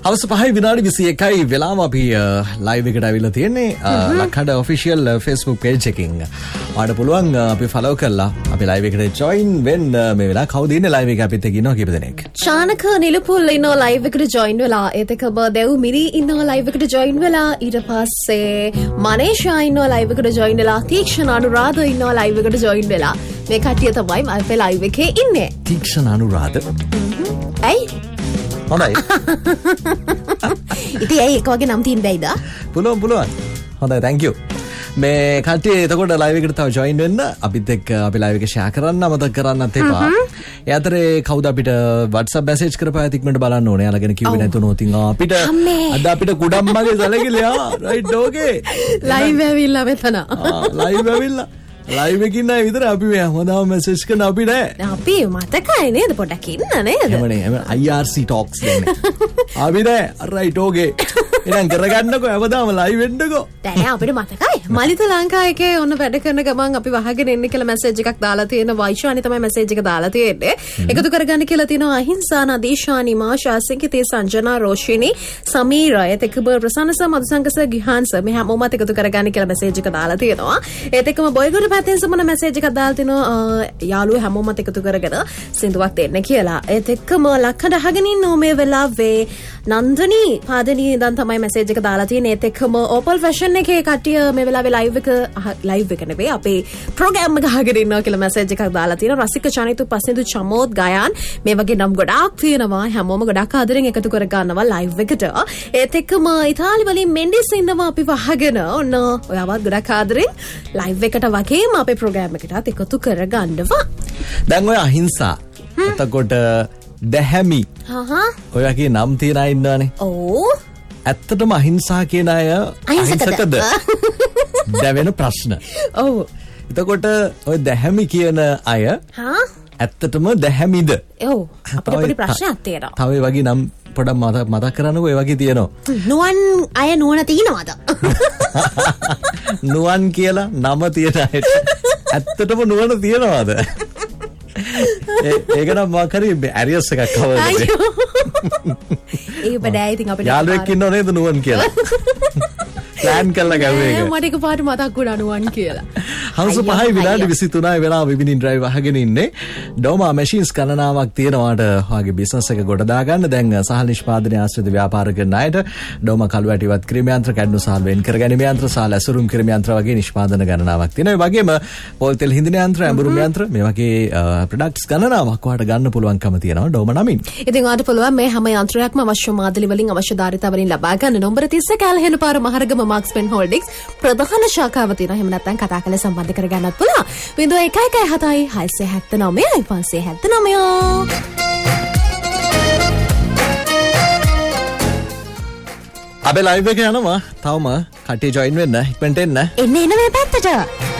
හවස 5:21 වෙලාව අපි ලයිව් එකට අවිල්ලා තියෙන්නේ ලක්හඬ ඔෆිෂියල් Facebook page එකකින්. ඔයාලට පුළුවන් අපි follow කරලා අපි ලයිව් එකට join වෙන්න. මේ වෙලාව කවුද ඉන්නේ ලයිව් එකේ අපිත් එක්ක ඉන්නවා කීප දෙනෙක්. ශානක නිලපුල් ඉන්නවා ලයිව් එකට join වෙලා. ඒත් එක දෙව් මිරි ඉන්නවා ලයිව් එකට join වෙලා. ඊට පස්සේ මනේෂා ඉන්නවා ලයිව් එකට join වෙලා. තීක්ෂණ අනුරාධ ඉන්නවා ලයිව් එකට join වෙලා. මේ කට්ටිය තමයි අපේ ලයිව් එකේ ඉන්නේ. තීක්ෂණ අනුරාධ. ඇයි? හොඳයි. ඉතින් ඇයි එක වගේ නම් තියෙන්න බැයිද? පුළුවන්. හොඳයි thank you. මේ කට්ටිය එතකොට ලයිව් එකට තව join වෙන්න අපිත් එක්ක අපි ලයිව් එක share කරන්න අමතක කරන්නත් එපා. ඒ අතරේ කවුද අපිට WhatsApp message කරපුවා තික්මනට බලන්න ඕනේ. යාලා ගැන කිව්වේ නැතුනොත් අපිට අද අපිට කුඩම්මගේ සැලකිලියා right okay. ලයිව් ඇවිල්ලා මෙතන. ලයිව් ඇවිල්ලා. ලයිව් එකකින් නෑ විතර අපි මේ හොඳම මැසේජ් කරන අපි නෑ. අපි මතකයි නේද පොඩක් ඉන්න නේද? එමනේ IRC talks දෙන්නේ. අපි නෑ right okay. එහෙනම් කරගන්නකෝ හැමදාම ලයිව් වෙන්නකෝ. දැන් අපිට මතකයි. මලිත ලංකාවේ ඔන්න වැඩ කරන ගමන් අපි වහගෙන ඉන්න කියලා මැසේජ් එකක් දාලා තියෙන වයිෂානි තමයි මැසේජ් එක දාලා තියෙන්නේ. එකතු කරගන්න කියලා තියෙනවා අහිංසා නදීෂානි මාෂා සිංකිතේ සංජනා රෝෂිනි සමීර එතකබ ප්‍රසන්නස මදුසංකස ගිහාන්ස මේ හැමෝමත් එකතු කරගන්න කියලා මැසේජ් එක දාලා තියෙනවා. ඒත් එක්කම බොයිගොඩ පැත්තෙන් සමන මැසේජ් එකක් දාලා තිනවා යාළුවෝ හැමෝමත් එකතු කරගෙන සින්දුවක් දෙන්න කියලා. ඒත් එක්කම ලක්හඬ අහගෙන ඉන්න මේ වෙලාවේ නන්දනී පාදනී දැන් තමයි මැසේජ් එක දාලා තියෙන්නේ. ඒත් එක්කම ඕපල් ෆැෂන් එකේ කට්ටිය මේ වෙලාවේ ලයිව් එක නෙවෙයි අපේ ප්‍රෝග්‍රෑම් එක අහගෙන ඉන්නවා කියලා මැසේජ් එකක් දාලා තියෙනවා. රසික චනිතු පස්සින්දු චමෝත් ගයාන් මේ වගේ නම් ගොඩාක් තියෙනවා. හැමෝම ගොඩාක් ආදරෙන් එකතු කර ගන්නවා ලයිව් එකට. ඒත් එක්කම ඉතාලි වලින් මෙන්ඩිස් ඉන්නවා අපි වහගෙන. ඔන්න ඔයාවත් ගොඩාක් ආදරෙන් ලයිව් එකට වගේම අපේ ප්‍රෝග්‍රෑම් එකටත් එකතු කර ගන්නවා. දැන් ඔය අහිංසා එතකොට දැහැමි ඔය වගේ නම් තියන අය ඉන්නවනේ. ඔව්. ඇත්තටම අහිංසා කියන අය අහිංසකද? දැවෙන ප්‍රශ්න. ඔව්. එතකොට ඔය දැහැමි කියන අය ඇත්තටම දැහැමිද? ඔව්. අපිට පොඩි ප්‍රශ්නයක් තියෙනවා. තව ඒ වගේ නම් පොඩක් මතක් කරන්නකෝ ඒ වගේ තියෙනවා. නුවන් අය නුවණ තියනවාද? නුවන් කියලා නම තියෙන අයට ඇත්තටම නුවණ තියනවාද? ඒක නම් මොකක් හරි ඇරියස් එකක් කවදාද? ඒක බඩයි ඉතින් අපිට යාළුවෙක් ඉන්නව නේද නුවන් කියලා? ප්ලෑන් කරලා ගාවේ ඒක. මට එකපාරට මතක් වුණා නුවන් කියලා. හවස 5:23 වෙලාව විවිනින් ඩ්‍රයිව් අහගෙන ඉන්නේ. ඩෝමා මැෂින්ස් කනනාවක් තියෙනවාට ඔයාගේ බිස්නස් එක ගොඩ දාගන්න. දැන් සහල් නිෂ්පාදනය ආශ්‍රිත ව්‍යාපාර කරන අයට ඩෝමා කළුවැටිවත් ක්‍රීම යන්ත්‍ර, කැඩුණු සහල් වෙන් කරගැනීම යන්ත්‍ර, සහල් ඇසුරුම් ක්‍රීම යන්ත්‍ර වගේ නිෂ්පාදන ගණනාවක් තියෙනවා. ඒ වගේම පොල් තෙල් හිඳින යන්ත්‍ර, ඇඹුරුම් යන්ත්‍ර මේ වගේ ප්‍රොඩක්ට්ස් ගණනාවක් ඔයාලට ගන්න පුළුවන්කම තියෙනවා ඩෝමා නමින්. ඉතින් ඔයාලට පුළුවන් මේ හැම යන්ත්‍රයක්ම අවශ්‍ය මාදලි වලින් අවශ්‍ය ධාරිතා වලින් ලබා ගන්න. නම්බර 30 කැලහෙන පාර මහරගම මාක්ස්පෙන් හෝල්ඩින්ග්ස් ප්‍රධාන ශාඛාව තියෙනවා. එහෙම නැත්නම් කතා කරලා සම්බන්ධ කරගන්නත් පුළුවන්. 0117 679 579. අපේ ලයිව් එක යනවා. තවම කට්ටිය ජොයින් වෙන්න ඉක්මනට එන්න. එන්න මේ පැත්තට.